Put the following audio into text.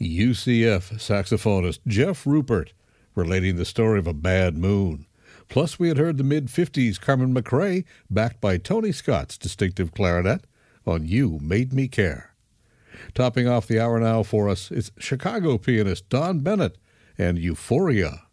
UCF saxophonist Jeff Rupert relating the story of a bad moon. Plus, we had heard the mid-50s Carmen McRae, backed by Tony Scott's distinctive clarinet, on You Made Me Care. Topping off the hour now for us is Chicago pianist Don Bennett and Euphoria.